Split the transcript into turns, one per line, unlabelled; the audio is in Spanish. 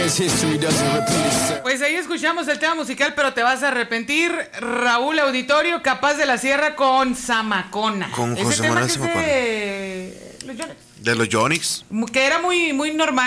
Pues ahí escuchamos el tema musical, pero te vas a arrepentir. Raúl Auditorio, Capaz de la Sierra con Zamacona.
Con
Ese
José
tema
Manuel
que es
Zamacona.
de los Yonix.
De los Yonix.
Que era muy, muy normal.